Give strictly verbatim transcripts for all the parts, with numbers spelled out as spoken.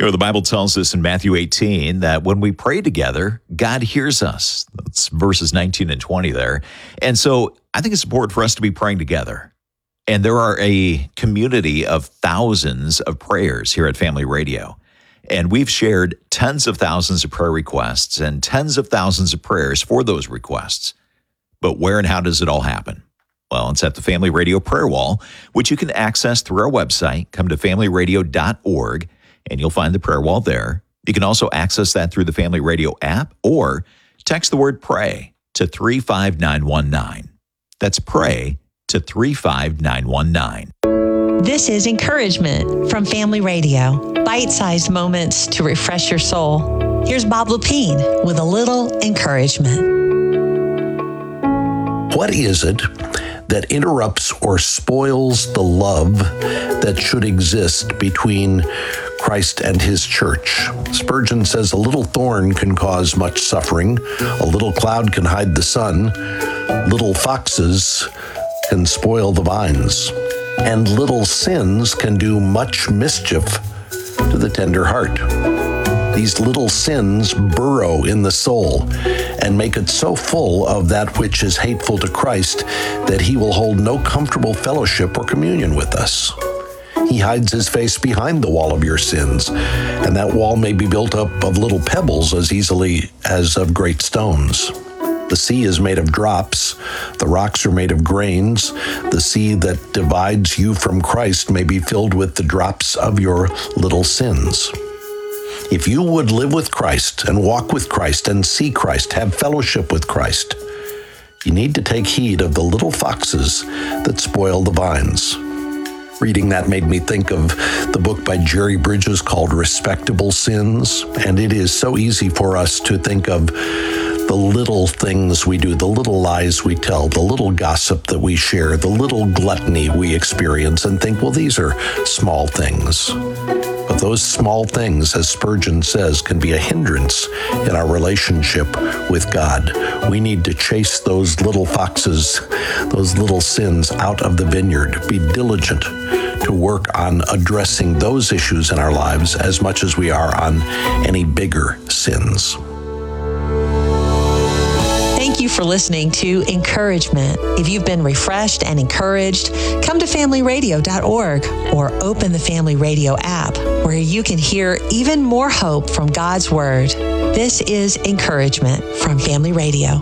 You know, the Bible tells us in Matthew eighteen that when we pray together, God hears us. That's verses nineteen and twenty there. And so I think it's important for us to be praying together. And there are a community of thousands of prayers here at Family Radio. And we've shared tens of thousands of prayer requests and tens of thousands of prayers for those requests. But where and how does it all happen? Well, it's at the Family Radio Prayer Wall, which you can access through our website. Come to family radio dot org, and you'll find the prayer wall there. You can also access that through the Family Radio app or text the word PRAY to three five nine one nine. That's PRAY to three five nine one nine. This is Encouragement from Family Radio. Bite-sized moments to refresh your soul. Here's Bob Lepine with a little encouragement. What is it that interrupts or spoils the love that should exist between Christ and his church? Spurgeon says a little thorn can cause much suffering, a little cloud can hide the sun, little foxes can spoil the vines, and little sins can do much mischief to the tender heart. These little sins burrow in the soul and make it so full of that which is hateful to Christ that he will hold no comfortable fellowship or communion with us. He hides his face behind the wall of your sins, and that wall may be built up of little pebbles as easily as of great stones. The sea is made of drops, the rocks are made of grains. The sea that divides you from Christ may be filled with the drops of your little sins. If you would live with Christ and walk with Christ and see Christ, have fellowship with Christ, you need to take heed of the little foxes that spoil the vines. Reading that made me think of the book by Jerry Bridges called Respectable Sins, and it is so easy for us to think of the little things we do, the little lies we tell, the little gossip that we share, the little gluttony we experience, and think, well, these are small things. But those small things, as Spurgeon says, can be a hindrance in our relationship with God. We need to chase those little foxes, those little sins out of the vineyard. Be diligent to work on addressing those issues in our lives as much as we are on any bigger sins. Thank you for listening to Encouragement. If you've been refreshed and encouraged, come to family radio dot org or open the Family Radio app where you can hear even more hope from God's Word. This is Encouragement from Family Radio.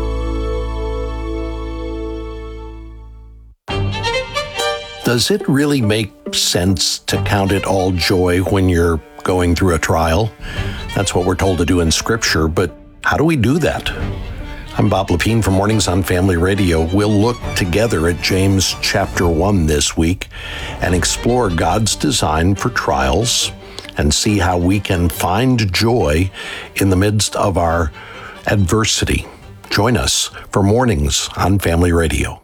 Does it really make sense to count it all joy when you're going through a trial? That's what we're told to do in Scripture, but how do we do that? I'm Bob Lepine from Mornings on Family Radio. We'll look together at James chapter one this week and explore God's design for trials and see how we can find joy in the midst of our adversity. Join us for Mornings on Family Radio.